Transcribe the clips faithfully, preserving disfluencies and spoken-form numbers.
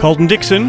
Colton Dixon,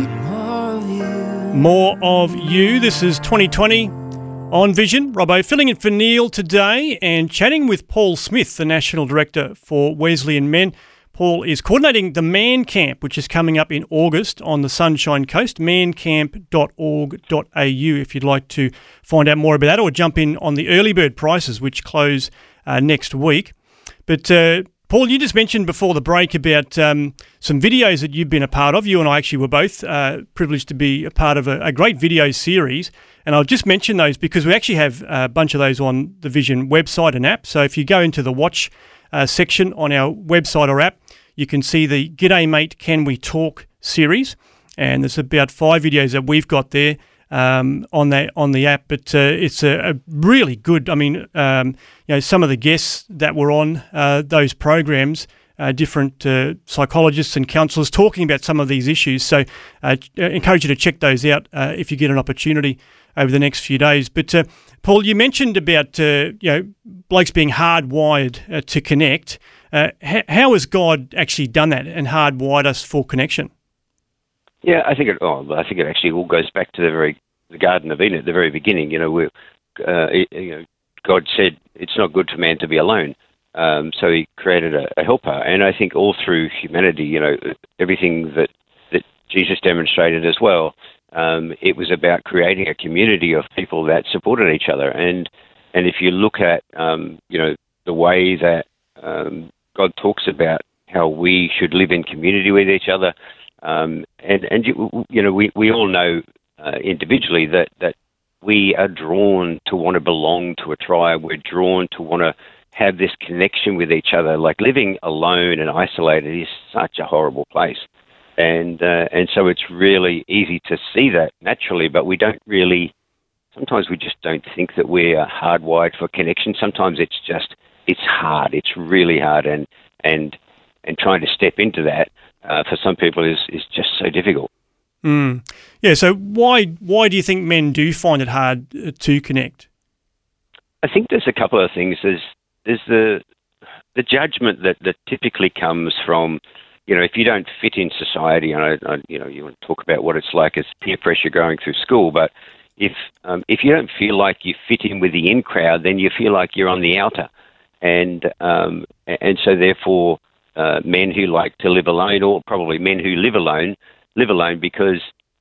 More of You. This is twenty twenty on Vision. Robbo filling in for Neil today and chatting with Paul Smith, the National Director for Wesleyan Men. Paul is coordinating the Man Camp, which is coming up in August on the Sunshine Coast, man camp dot org dot a u if you'd like to find out more about that, or jump in on the early bird prices, which close uh, next week. But uh, Paul, you just mentioned before the break about um, some videos that you've been a part of. You and I actually were both uh, privileged to be a part of a, a great video series. And I'll just mention those because we actually have a bunch of those on the Vision website and app. So if you go into the watch uh, section on our website or app, you can see the G'day Mate, Can We Talk series. And there's about five videos that we've got there um, on the on the app. But uh, it's a, a really good, I mean, um, you know, some of the guests that were on uh, those programs, uh, different uh, psychologists and counsellors talking about some of these issues. So uh, I encourage you to check those out uh, if you get an opportunity over the next few days. But uh, Paul, you mentioned about uh, you know blokes being hardwired uh, to connect. Uh, h- how has God actually done that and hardwired us for connection? Yeah, I think it. Oh, I think it actually all goes back to the very the Garden of Eden at the very beginning. You know, we, uh, it, you know, God said it's not good for man to be alone, um, so He created a, a helper. And I think all through humanity, you know, everything that that Jesus demonstrated as well. Um, it was about creating a community of people that supported each other. And and if you look at, um, you know, the way that um, God talks about how we should live in community with each other, um, and, and you, you know, we, we all know uh, individually that, that we are drawn to want to belong to a tribe. We're drawn to want to have this connection with each other. Like living alone and isolated is such a horrible place. And uh, and so it's really easy to see that naturally, but we don't really, sometimes we just don't think that we're hardwired for connection. Sometimes it's just, it's hard. It's really hard. And and, and trying to step into that uh, for some people is, is just so difficult. Mm. Yeah, so why why do you think men do find it hard to connect? I think there's a couple of things. There's, there's the, the judgment that, that typically comes from, you know, if you don't fit in society, and I, I, you know, you want to talk about what it's like as peer pressure going through school, but if um, if you don't feel like you fit in with the in crowd, then you feel like you're on the outer, and um, and so therefore, uh, men who like to live alone, or probably men who live alone, live alone because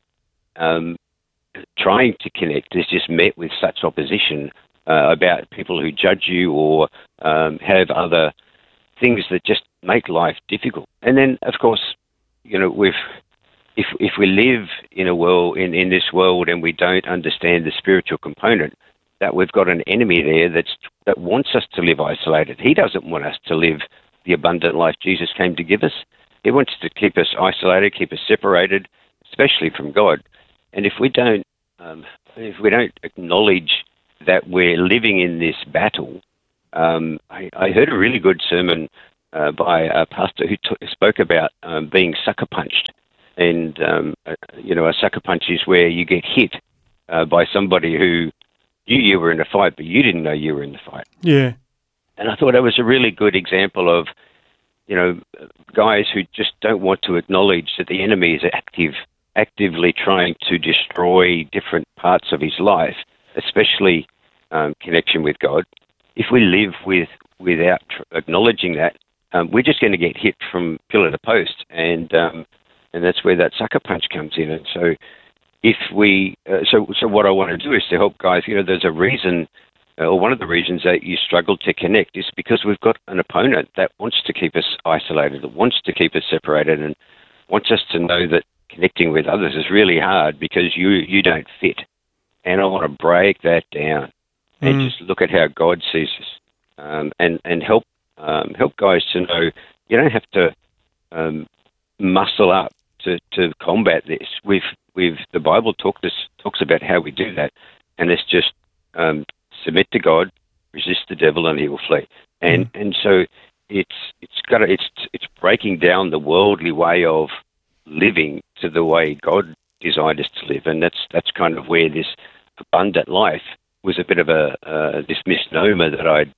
um, trying to connect is just met with such opposition uh, about people who judge you or um, have other things that just make life difficult. And then, of course, you know, we've, if if we live in a world in, in this world and we don't understand the spiritual component, that we've got an enemy there that's that wants us to live isolated. He doesn't want us to live the abundant life Jesus came to give us. He wants to keep us isolated, keep us separated, especially from God. And if we don't, um, if we don't acknowledge that we're living in this battle, um, I, I heard a really good sermon Uh, by a pastor who t- spoke about um, being sucker punched. And, um, uh, you know, a sucker punch is where you get hit uh, by somebody who knew you were in a fight, but you didn't know you were in the fight. Yeah. And I thought that was a really good example of, you know, guys who just don't want to acknowledge that the enemy is active, actively trying to destroy different parts of his life, especially um, connection with God. If we live with without tr- acknowledging that, Um, we're just going to get hit from pillar to post, and um, and that's where that sucker punch comes in. And so, if we, uh, so so what I want to do is to help guys. You know, there's a reason, uh, or one of the reasons that you struggle to connect is because we've got an opponent that wants to keep us isolated, that wants to keep us separated, and wants us to know that connecting with others is really hard because you you don't fit. And I want to break that down mm. and just look at how God sees us, um, and and help. Um, help guys to know you don't have to um, muscle up to, to combat this. We've, we've, the Bible talk this, talks about how we do that, and it's just um, submit to God, resist the devil, and he will flee. And mm. and so it's it's got to, it's it's breaking down the worldly way of living to the way God designed us to live, and that's that's kind of where this abundant life was a bit of a uh, this misnomer that I'd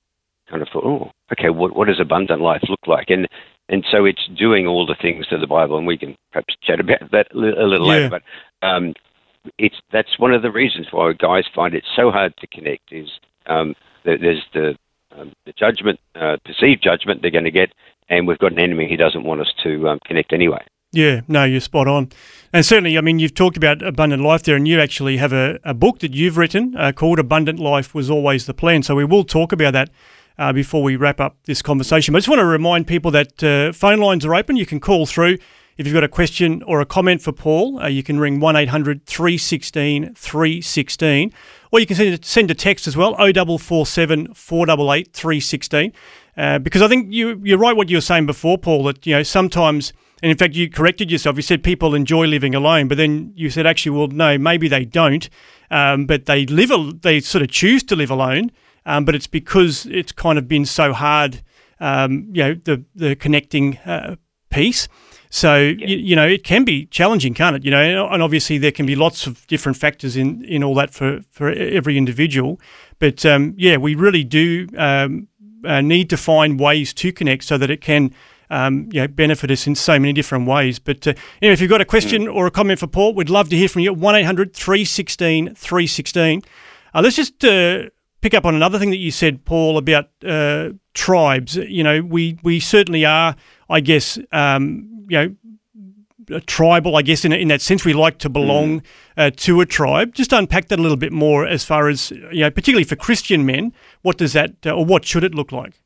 kind of thought, oh, okay, what what does abundant life look like? And and so it's doing all the things of the Bible, and we can perhaps chat about that a little yeah. later. But um, it's that's one of the reasons why guys find it so hard to connect. Is um, that there's the um, the judgment, uh, perceived judgment they're going to get, and we've got an enemy who doesn't want us to um, connect anyway. Yeah, no, you're spot on. And certainly, I mean, you've talked about abundant life there, and you actually have a, a book that you've written uh, called Abundant Life Was Always the Plan. So we will talk about that uh, before we wrap up this conversation. But I just want to remind people that uh, phone lines are open. You can call through. If you've got a question or a comment for Paul, uh, you can ring one eight hundred three one six three one six, or you can send a, send a text as well, oh four four seven, four eight eight, three one six. Uh, because I think you, you're right what you were saying before, Paul, that, you know, sometimes... And in fact, you corrected yourself. You said people enjoy living alone, but then you said, actually, well, no, maybe they don't, um, but they live. A, they sort of choose to live alone, um, but it's because it's kind of been so hard, um, you know, the the connecting uh, piece. So yeah. you, you know, it can be challenging, can't it? You know, and obviously there can be lots of different factors in in all that for for every individual. But um, yeah, we really do um, uh, need to find ways to connect so that it can. Um, you know, benefit us in so many different ways. But uh, anyway, if you've got a question or a comment for Paul, we'd love to hear from you. one eight hundred three one six three one six. Uh, let's just uh, pick up on another thing that you said, Paul, about uh, tribes. You know, we we certainly are, I guess, um, you know, tribal, I guess, in, in that sense. We like to belong uh, to a tribe. Just unpack that a little bit more as far as, you know, particularly for Christian men, what does that, uh, or what should it look like?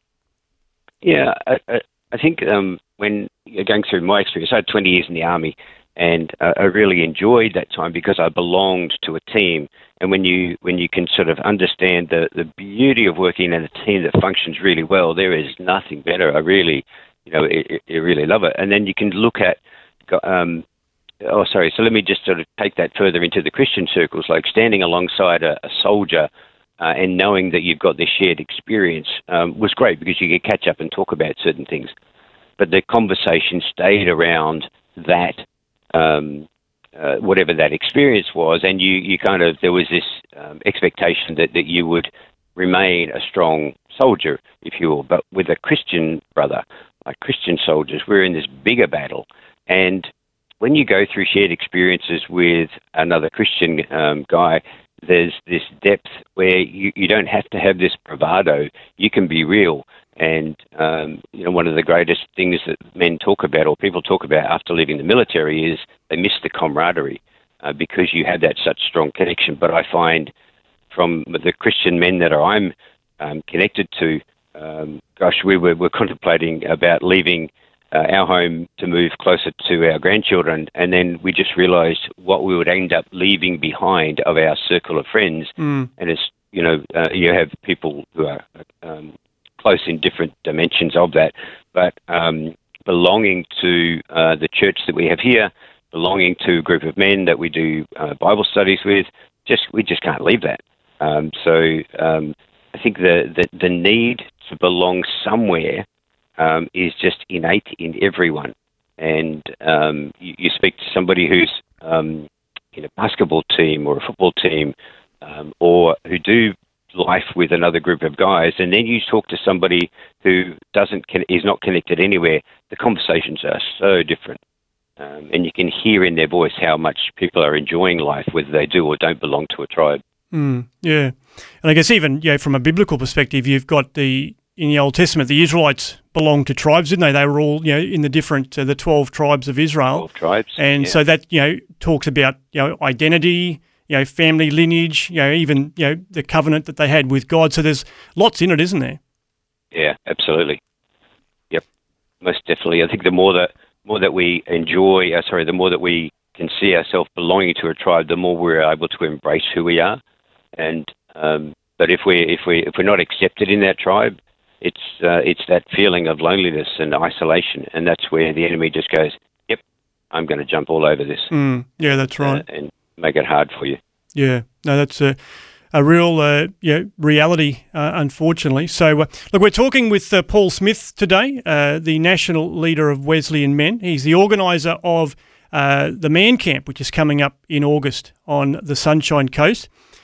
Yeah, I, I, I think um, when you're going through my experience, I had twenty years in the Army, and uh, I really enjoyed that time because I belonged to a team. And when you when you can sort of understand the, the beauty of working in a team that functions really well, there is nothing better. I really, you know, I, I really love it. And then you can look at, um, oh, sorry, so let me just sort of take that further into the Christian circles, like standing alongside a, a soldier Uh, and knowing that you've got this shared experience um, was great because you could catch up and talk about certain things. But the conversation stayed around that, um, uh, whatever that experience was, and you, you kind of, there was this um, expectation that, that you would remain a strong soldier, if you will. But with a Christian brother, like Christian soldiers, we're in this bigger battle. And when you go through shared experiences with another Christian um, guy, there's this depth where you, you don't have to have this bravado. You can be real. And, um, you know, one of the greatest things that men talk about or people talk about after leaving the military is they miss the camaraderie uh, because you have that such strong connection. But I find from the Christian men that I'm um, connected to, um, gosh, we were, were contemplating about leaving Uh, our home to move closer to our grandchildren, and then we just realised what we would end up leaving behind of our circle of friends. Mm. And it's, you know, uh, you have people who are um, close in different dimensions of that, but um, belonging to uh, the church that we have here, belonging to a group of men that we do uh, Bible studies with, just we just can't leave that. Um, so um, I think the, the the need to belong somewhere Um, is just innate in everyone. And um, you, you speak to somebody who's um, in a basketball team or a football team um, or who do life with another group of guys, and then you talk to somebody who doesn't is not connected anywhere, the conversations are so different. Um, and you can hear in their voice how much people are enjoying life, whether they do or don't belong to a tribe. Mm, yeah. And I guess even, you know, from a biblical perspective, you've got the in the Old Testament, the Israelites belonged to tribes, didn't they? They were all, you know, in the different, uh, the twelve tribes of Israel. twelve tribes, and yeah. so that, you know, talks about, you know, identity, you know, family lineage, you know, even, you know, the covenant that they had with God. So there's lots in it, isn't there? Yeah, absolutely. Yep, most definitely. I think the more that more that we enjoy, uh, sorry, the more that we can see ourselves belonging to a tribe, the more we're able to embrace who we are. And um, but if we if we if we're not accepted in that tribe, It's uh, it's that feeling of loneliness and isolation, and that's where the enemy just goes, yep, I'm going to jump all over this. Mm, yeah, that's right. Uh, and make it hard for you. Yeah, no, that's a, a real uh, yeah, reality, uh, unfortunately. So, uh, look, we're talking with uh, Paul Smith today, uh, the national leader of Wesleyan Men. He's the organiser of uh, the Man Camp, which is coming up in August on the Sunshine Coast.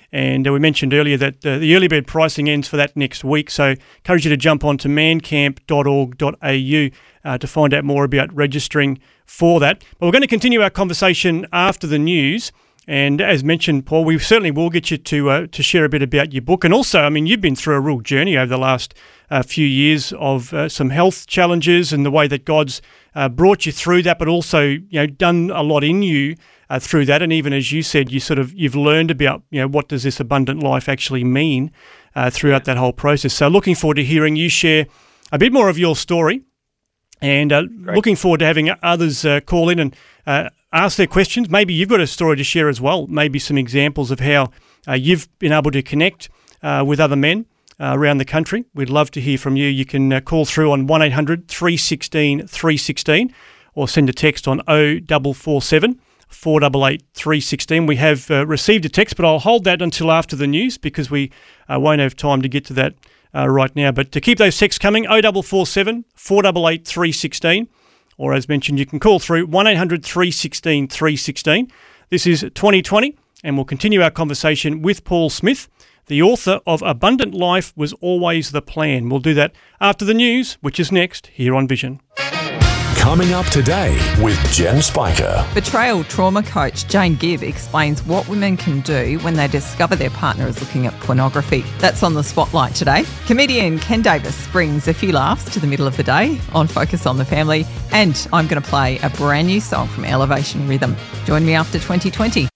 And uh, we mentioned earlier that uh, the early bird pricing ends for that next week. So encourage you to jump on to man camp dot org dot a u uh, to find out more about registering for that. But we're going to continue our conversation after the news. And as mentioned, Paul, we certainly will get you to uh, to share a bit about your book. And also, I mean, you've been through a real journey over the last uh, few years of uh, some health challenges and the way that God's uh, brought you through that, but also, you know, done a lot in you uh, through that. And even as you said, you sort of you've learned about, you know, what does this abundant life actually mean uh, throughout that whole process. So looking forward to hearing you share a bit more of your story. And uh, looking forward to having others uh, call in and uh, ask their questions. Maybe you've got a story to share as well. Maybe some examples of how uh, you've been able to connect uh, with other men uh, around the country. We'd love to hear from you. You can uh, call through on one eight hundred three one six three one six or send a text on oh four four seven, four eight eight, three one six. We have uh, received a text, but I'll hold that until after the news because we uh, won't have time to get to that Uh, right now. But to keep those texts coming, oh four four seven, four eight eight, three one six, or as mentioned, you can call through one eight hundred three one six three one six. This is twenty twenty, and we'll continue our conversation with Paul Smith, the author of Abundant Life Was Always the Plan. We'll do that after the news, which is next here on Vision. Coming up today with Jen Spiker. Betrayal trauma coach Jane Gibb explains what women can do when they discover their partner is looking at pornography. That's on the spotlight today. Comedian Ken Davis brings a few laughs to the middle of the day on Focus on the Family, and I'm going to play a brand new song from Elevation Rhythm. Join me after twenty twenty.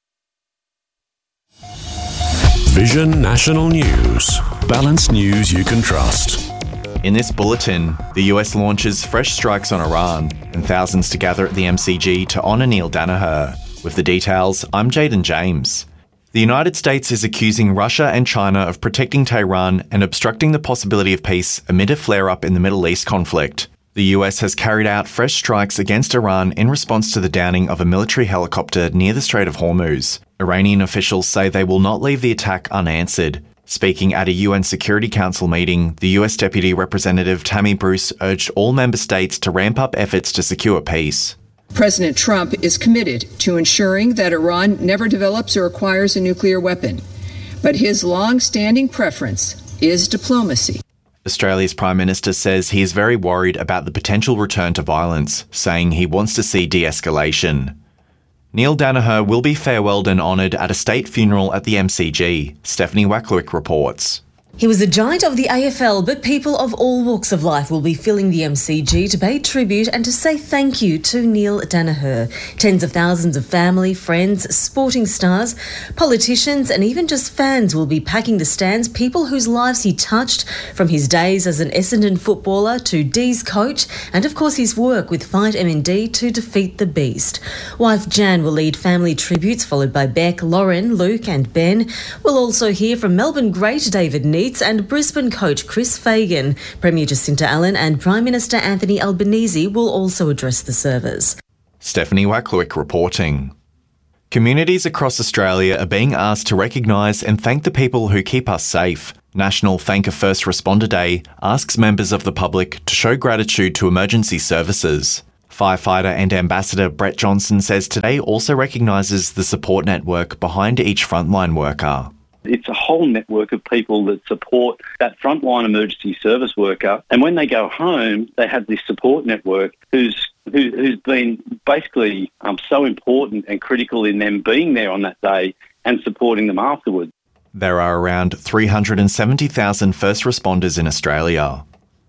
Vision National News. Balanced news you can trust. In this bulletin, the U S launches fresh strikes on Iran and thousands to gather at the M C G to honour Neil Danaher. With the details, I'm Jaden James. The United States is accusing Russia and China of protecting Tehran and obstructing the possibility of peace amid a flare-up in the Middle East conflict. The U S has carried out fresh strikes against Iran in response to the downing of a military helicopter near the Strait of Hormuz. Iranian officials say they will not leave the attack unanswered. Speaking at a U N Security Council meeting, the U S Deputy Representative Tammy Bruce urged all member states to ramp up efforts to secure peace. President Trump is committed to ensuring that Iran never develops or acquires a nuclear weapon, but his long-standing preference is diplomacy. Australia's Prime Minister says he is very worried about the potential return to violence, saying he wants to see de-escalation. Neil Danaher will be farewelled and honoured at a state funeral at the M C G. Stephanie Wacklowick reports. He was a giant of the A F L, but people of all walks of life will be filling the M C G to pay tribute and to say thank you to Neil Danaher. Tens of thousands of family, friends, sporting stars, politicians and even just fans will be packing the stands, people whose lives he touched, from his days as an Essendon footballer to D's coach and of course his work with Fight M N D to defeat the beast. Wife Jan will lead family tributes, followed by Beck, Lauren, Luke and Ben. We'll also hear from Melbourne great David Neitz and Brisbane coach Chris Fagan. Premier Jacinta Allen and Prime Minister Anthony Albanese will also address the service. Stephanie Wacklowick reporting. Communities across Australia are being asked to recognise and thank the people who keep us safe. National Thank a First Responder Day asks members of the public to show gratitude to emergency services. Firefighter and Ambassador Brett Johnson says today also recognises the support network behind each frontline worker. It's a whole network of people that support that frontline emergency service worker. And when they go home, they have this support network who's who, who's been basically um, so important and critical in them being there on that day and supporting them afterwards. There are around three hundred seventy thousand first responders in Australia.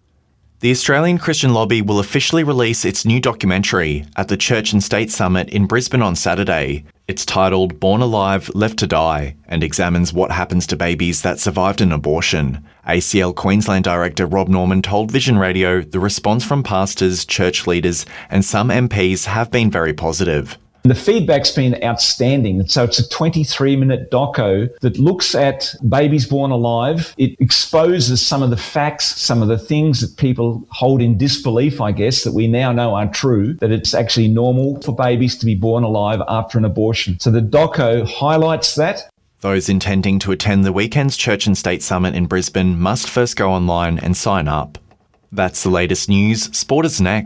The Australian Christian Lobby will officially release its new documentary at the Church and State Summit in Brisbane on Saturday. It's titled Born Alive, Left to Die, and examines what happens to babies that survived an abortion. A C L Queensland Director Rob Norman told Vision Radio the response from pastors, church leaders and some M Ps have been very positive. The feedback's been outstanding. So it's a twenty-three minute doco that looks at babies born alive. It exposes some of the facts, some of the things that people hold in disbelief, I guess, that we now know are true, that it's actually normal for babies to be born alive after an abortion. So the doco highlights that. Those intending to attend the weekend's Church and State Summit in Brisbane must first go online and sign up. That's the latest news. Sport is next.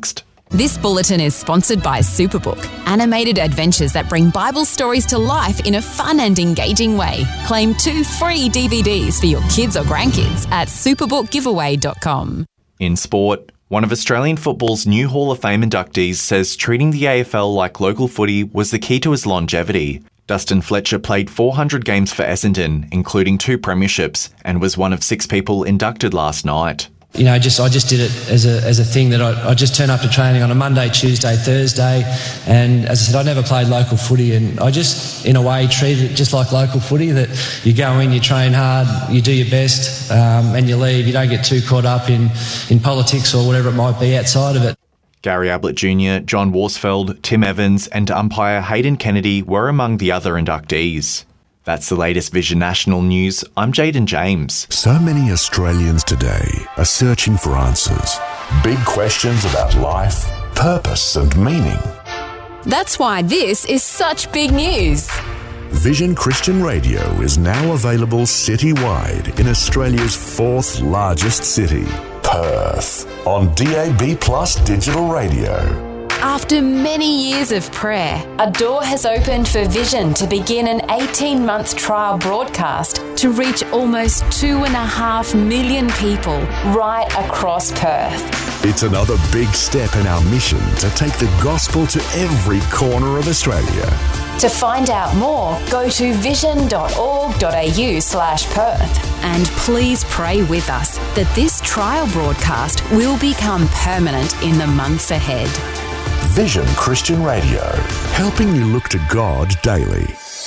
This bulletin is sponsored by Superbook, animated adventures that bring Bible stories to life in a fun and engaging way. Claim two free D V Ds for your kids or grandkids at superbook giveaway dot com. In sport, one of Australian football's new Hall of Fame inductees says treating the A F L like local footy was the key to his longevity. Dustin Fletcher played four hundred games for Essendon, including two premierships, and was one of six people inducted last night. You know, just I just did it as a as a thing that I, I just turn up to training on a Monday, Tuesday, Thursday, and as I said, I never played local footy, and I just, in a way, treated it just like local footy, that you go in, you train hard, you do your best, um, and you leave. You don't get too caught up in, in politics or whatever it might be outside of it. Gary Ablett Junior, John Worsfeld, Tim Evans and umpire Hayden Kennedy were among the other inductees. That's the latest Vision National News. I'm Jaden James. So many Australians today are searching for answers. Big questions about life, purpose and meaning. That's why this is such big news. Vision Christian Radio is now available citywide in Australia's fourth largest city, Perth, on D A B Plus digital radio. After many years of prayer, a door has opened for Vision to begin an eighteen-month trial broadcast to reach almost two and a half million people right across Perth. It's another big step in our mission to take the gospel to every corner of Australia. To find out more, go to vision dot org dot a u slash Perth. And please pray with us that this trial broadcast will become permanent in the months ahead. Vision Christian Radio, helping you look to God daily.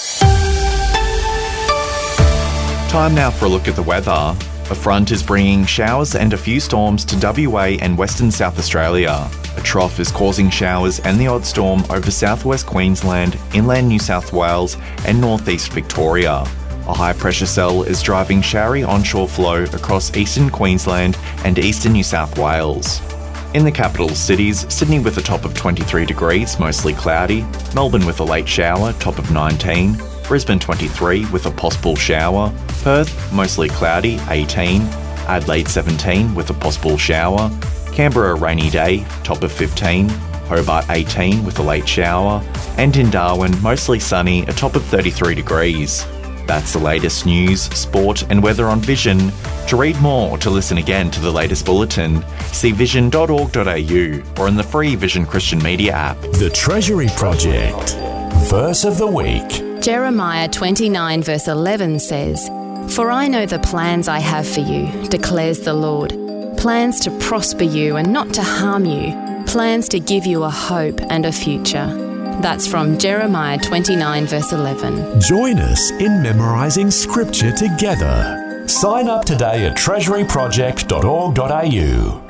Time now for a look at the weather. A front is bringing showers and a few storms to W A and Western South Australia. A trough is causing showers and the odd storm over southwest Queensland, inland New South Wales and northeast Victoria. A high-pressure cell is driving showery onshore flow across eastern Queensland and eastern New South Wales. In the capital cities, Sydney with a top of twenty-three degrees, mostly cloudy, Melbourne with a late shower, top of nineteen, Brisbane twenty-three with a possible shower, Perth mostly cloudy, eighteen, Adelaide seventeen with a possible shower, Canberra a rainy day, top of fifteen, Hobart eighteen with a late shower, and in Darwin mostly sunny, a top of thirty-three degrees. That's the latest news, sport and weather on Vision. To read more or to listen again to the latest bulletin, see vision dot org dot a u or in the free Vision Christian Media app. The Treasury Project. Verse of the Week. Jeremiah twenty-nine verse eleven says, "For I know the plans I have for you, declares the Lord, plans to prosper you and not to harm you, plans to give you a hope and a future." That's from Jeremiah twenty-nine verse eleven. Join us in memorising scripture together. Sign up today at treasury project dot org dot a u.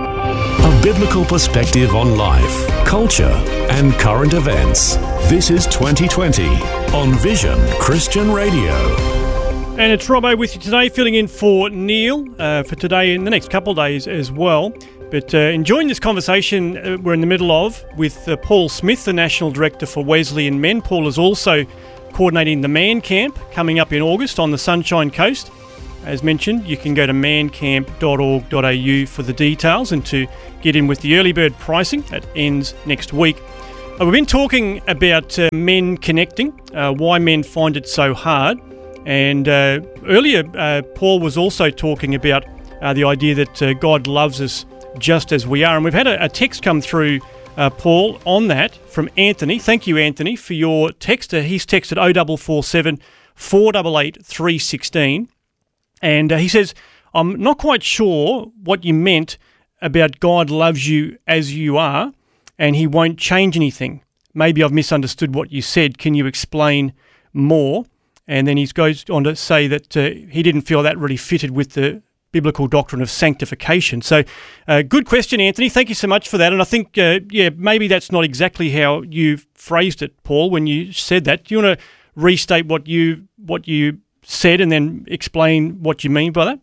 A biblical perspective on life, culture and current events. This is twenty twenty on Vision Christian Radio. And it's Robbo with you today, filling in for Neil uh, for today and the next couple of days as well. But uh, enjoying this conversation uh, we're in the middle of with uh, Paul Smith, the National Director for Wesleyan Men. Paul is also coordinating the Man Camp coming up in August on the Sunshine Coast. As mentioned, you can go to man camp dot org dot a u for the details and to get in with the early bird pricing. That ends next week. Uh, we've been talking about uh, men connecting, uh, why men find it so hard. And uh, earlier, uh, Paul was also talking about uh, the idea that uh, God loves us just as we are. And we've had a, a text come through, uh, Paul, on that from Anthony. Thank you, Anthony, for your text. Uh, he's texted oh four four seven, four eight eight, three one six. And uh, he says, "I'm not quite sure what you meant about God loves you as you are and he won't change anything. Maybe I've misunderstood what you said. Can you explain more?" And then he goes on to say that uh, he didn't feel that really fitted with the biblical doctrine of sanctification. So, uh, good question, Anthony. Thank you so much for that. And I think, uh, yeah, maybe that's not exactly how you phrased it, Paul, when you said that. Do you want to restate what you what you said and then explain what you mean by that?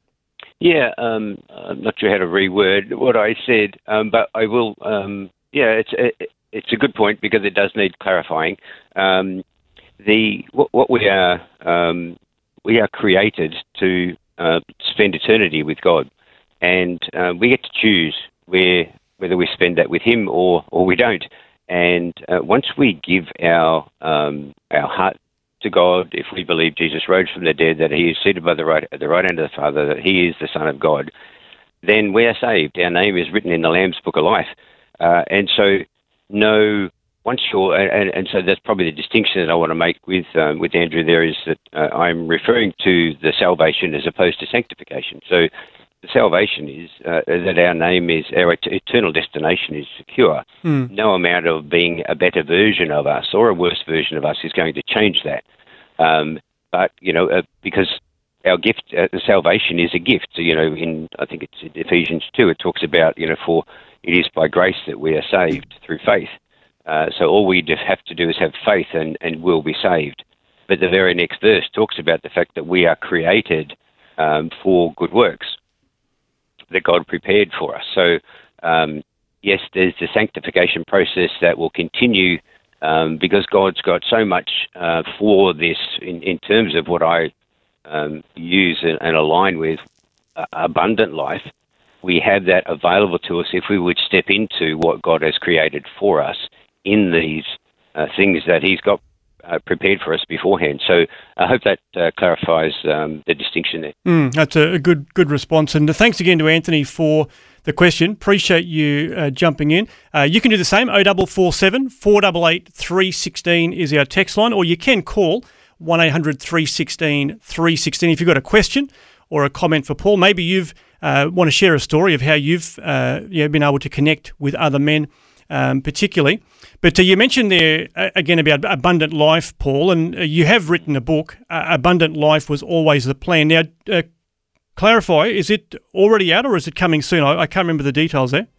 Yeah, um, I'm not sure how to reword what I said, um, but I will. Um, yeah, it's it, it's a good point because it does need clarifying. Um, the what, what we are um, we are created to Uh, spend eternity with God, and uh, we get to choose where whether we spend that with him or, or we don't. And uh, once we give our um, our heart to God, if we believe Jesus rose from the dead, that he is seated by the right at the right hand of the Father, that he is the Son of God, then we are saved. Our name is written in the Lamb's Book of Life. Uh, and so, no, once you're, and, and so that's probably the distinction that I want to make with um, with Andrew there, is that uh, I'm referring to the salvation as opposed to sanctification. So the salvation is uh, that our name is, our et- eternal destination is secure. Mm. No amount of being a better version of us or a worse version of us is going to change that. Um, but, you know, uh, because our gift, uh, the salvation is a gift. So, you know, in, I think it's in Ephesians two, it talks about, you know, for it is by grace that we are saved through faith. Uh, so all we have to do is have faith and, and we'll be saved. But the very next verse talks about the fact that we are created um, for good works that God prepared for us. So, um, yes, there's the sanctification process that will continue um, because God's got so much uh, for this in, in terms of what I um, use and, and align with uh, abundant life. We have that available to us if we would step into what God has created for us in these uh, things that he's got uh, prepared for us beforehand. So I hope that uh, clarifies um, the distinction there. Mm, that's a good good response. And thanks again to Anthony for the question. Appreciate you uh, jumping in. Uh, you can do the same. oh four four seven, four eight eight, three one six is our text line, or you can call one eight hundred, three one six, three one six if you've got a question or a comment for Paul. Maybe you've uh, want to share a story of how you've uh, you know, been able to connect with other men um, particularly. But uh, you mentioned there, uh, again, about abundant life, Paul, and uh, you have written a book, uh, Abundant Life Was Always the Plan. Now, uh, clarify, is it already out or is it coming soon? I, I can't remember the details there.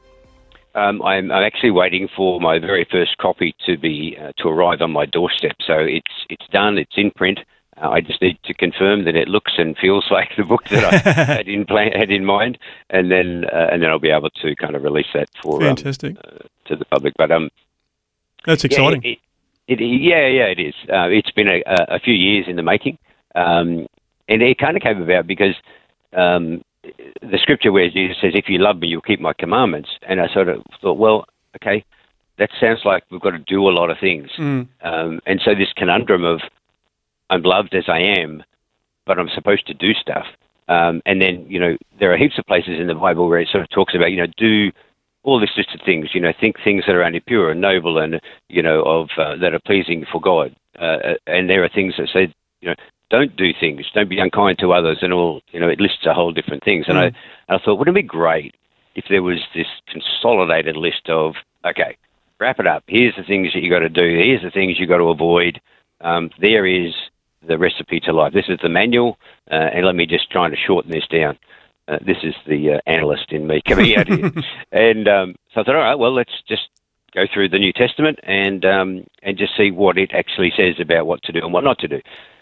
Um, I'm, I'm actually waiting for my very first copy to be uh, to arrive on my doorstep. So it's it's done, it's in print. Uh, I just need to confirm that it looks and feels like the book that I had in plan, had in mind, and then uh, and then I'll be able to kind of release that for Fantastic. Um, uh, to the public. But um, that's exciting. Yeah, it, it, it, yeah, yeah, it is. Uh, it's been a, a few years in the making, um, and it kind of came about because um, the scripture where Jesus says, "If you love me, you'll keep my commandments," and I sort of thought, well, okay, that sounds like we've got to do a lot of things, mm. um, and so this conundrum of I'm loved as I am, but I'm supposed to do stuff. Um, and then, you know, there are heaps of places in the Bible where it sort of talks about, you know, do all this list of things, you know, think things that are only pure and noble and, you know, of uh, that are pleasing for God. Uh, and there are things that say, you know, don't do things, don't be unkind to others and all, you know, it lists a whole different things. And mm. I, I thought, wouldn't it be great if there was this consolidated list of, okay, wrap it up. Here's the things that you got to do. Here's the things you got to avoid. Um, there is the recipe to life. This is the manual, uh, and let me just try to shorten this down. Uh, this is the uh, analyst in me coming out here. And um, so I thought, all right, well, let's just go through the New Testament and um, and just see what it actually says about what to do and what not to do.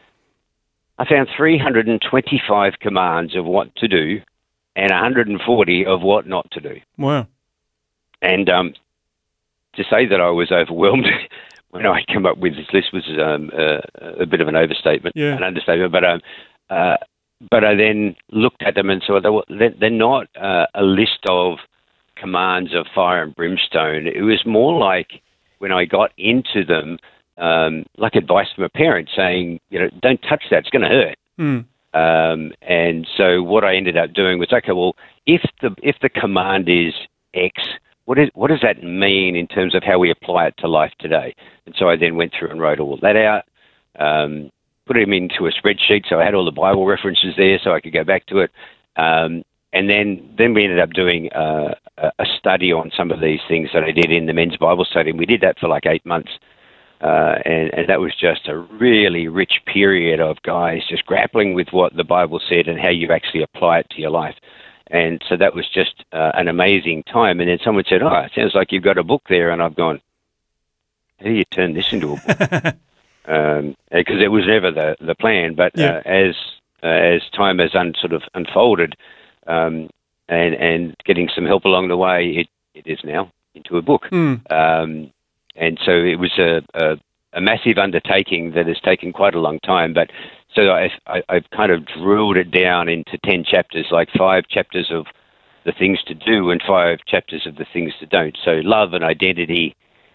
I found three hundred twenty-five commands of what to do and one hundred forty of what not to do. Wow. And um, to say that I was overwhelmed when I came up with this list was um, uh, a bit of an overstatement, yeah. an understatement. But um, uh, but I then looked at them and saw they were, they're not uh, a list of commands of fire and brimstone. It was more like when I got into them, um, like advice from a parent saying, you know, don't touch that; it's going to hurt. Mm. Um, and so what I ended up doing was, okay, well, if the if the command is X, What is what does that mean in terms of how we apply it to life today? And so I then went through and wrote all that out, um, put them into a spreadsheet so I had all the Bible references there so I could go back to it. Um, and then, then we ended up doing uh, a study on some of these things that I did in the men's Bible study. And we did that for like eight months. Uh, and, and that was just a really rich period of guys just grappling with what the Bible said and how you actually apply it to your life. And so that was just uh, an amazing time. And then someone said, oh, it sounds like you've got a book there. And I've gone, how do you turn this into a book? um, because it was never the, the plan. But yeah. uh, as uh, as time has un, sort of unfolded um, and, and getting some help along the way, it, it is now into a book. Mm. Um, and so it was a, a, a massive undertaking that has taken quite a long time. But so I, I, I've kind of drilled it down into ten chapters, like five chapters of the things to do and five chapters of the things to don't. So love and identity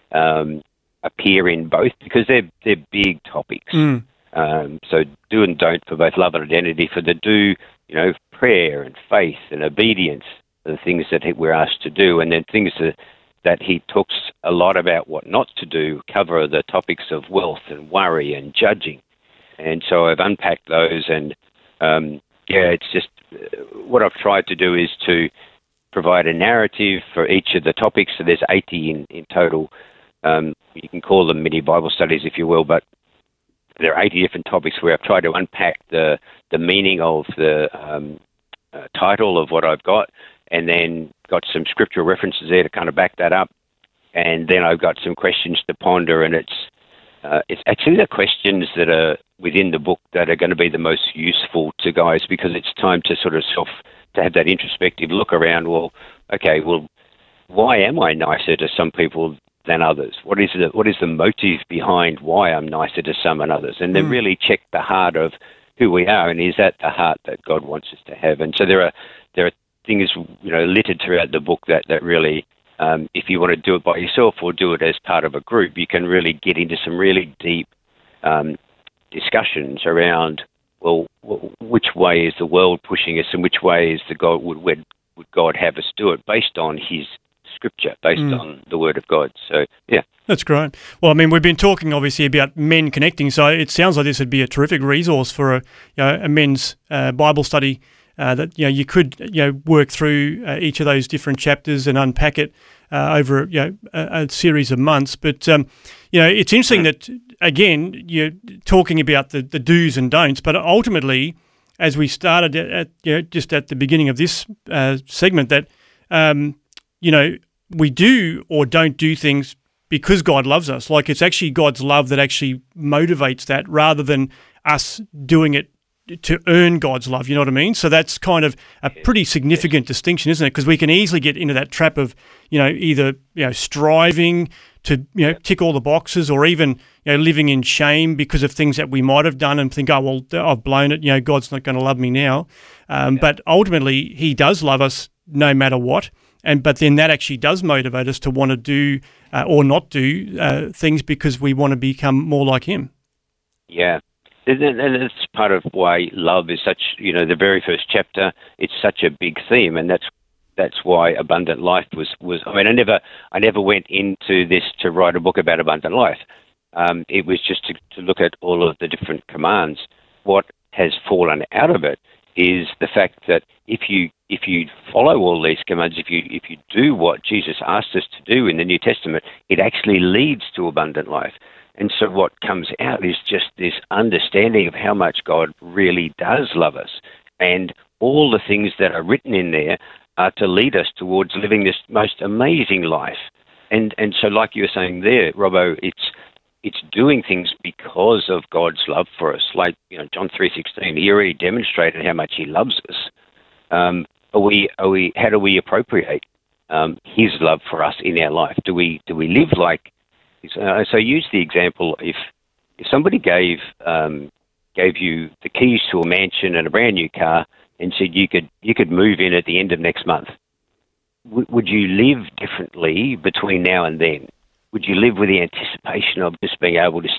um, appear in both because they're they're big topics. Mm. Um, so do and don't for both love and identity. For the do, you know, prayer and faith and obedience are the things that we're asked to do, and then things that, that he talks a lot about what not to do cover the topics of wealth and worry and judging. And so I've unpacked those, and um, yeah, it's just uh, what I've tried to do is to provide a narrative for each of the topics. So there's eighty in, in total. Um, you can call them mini Bible studies if you will, but there are eighty different topics where I've tried to unpack the, the meaning of the um, uh, title of what I've got, and then got some scriptural references there to kind of back that up. And then I've got some questions to ponder, and it's uh, it's actually the questions that are within the book that are going to be the most useful to guys, because it's time to sort of self, to have that introspective look around, well, okay, well, why am I nicer to some people than others? What is the what is the motive behind why I'm nicer to some and others? And then mm. really check the heart of who we are, and is that the heart that God wants us to have? And so there are there are things, you know, littered throughout the book that that really, um, if you want to do it by yourself or do it as part of a group, you can really get into some really deep um, discussions around, well, w- which way is the world pushing us, and which way is the God would would, would God have us do it based on His Scripture, based mm. on the Word of God. So, yeah. That's great. Well, I mean, we've been talking, obviously, about men connecting, so it sounds like this would be a terrific resource for a, you know, a men's uh, Bible study uh, that, you know, you could, you know, work through uh, each of those different chapters and unpack it uh, over, you know, a, a series of months. But, um, you know, it's interesting that, again, you're talking about the, the do's and don'ts, but ultimately, as we started at, at you know, just at the beginning of this uh, segment, that, um, you know, we do or don't do things because God loves us. Like, it's actually God's love that actually motivates that, rather than us doing it to earn God's love. You know what I mean? So that's kind of a pretty significant distinction, isn't it? Because we can easily get into that trap of, you know, either, you know, striving to, you know, tick all the boxes, or even, you know, living in shame because of things that we might have done and think, oh, well, I've blown it. You know, God's not going to love me now. Um, yeah. But ultimately, He does love us no matter what. And but then that actually does motivate us to want to do uh, or not do uh, things because we want to become more like Him. Yeah, and that's part of why love is such, you know, the very first chapter, it's such a big theme, and that's that's why Abundant Life was, was I mean, I never I never went into this to write a book about abundant life. Um, it was just to, to look at all of the different commands. What has fallen out of it is the fact that if you if you follow all these commands, if you if you do what Jesus asked us to do in the New Testament, it actually leads to abundant life. And so what comes out is just this understanding of how much God really does love us. And all the things that are written in there are to lead us towards living this most amazing life. And and so like you were saying there, Robbo, it's it's doing things because of God's love for us. Like, you know, John three sixteen, He already demonstrated how much He loves us. Um, are we, are we, how do we appropriate um, His love for us in our life? Do we do we live like? Uh, so use the example: if if somebody gave um, gave you the keys to a mansion and a brand new car and said you could you could move in at the end of next month, w- would you live differently between now and then? Would you live with the anticipation of just being able to